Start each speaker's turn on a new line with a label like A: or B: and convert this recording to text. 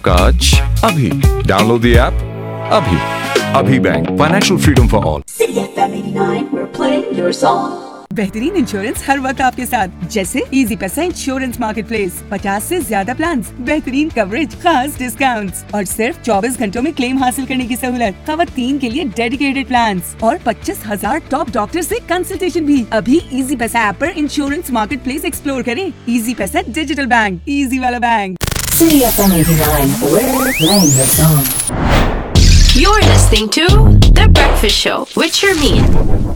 A: काज अभी download the app अभी bank financial freedom for all.
B: City FM 89, we're playing your song.
C: बेहतरीन insurance हर वक्त आपके साथ, जैसे इजी पैसा इंश्योरेंस मार्केट प्लेस। 50 से ज्यादा प्लान, बेहतरीन कवरेज, खास डिस्काउंट्स और सिर्फ 24 घंटों में क्लेम हासिल करने की सहूलत। खवातीन के लिए डेडिकेटेड प्लान और 25,000 टॉप डॉक्टर से कंसल्टेशन भी। अभी इजी पैसा ऐप पर इंश्योरेंस मार्केट प्लेस एक्सप्लोर करें। इजी पैसा डिजिटल बैंक, इजी वाला bank.
B: City FM 89, we're playing your song.
D: You're listening to The Breakfast Show with Sharmeen.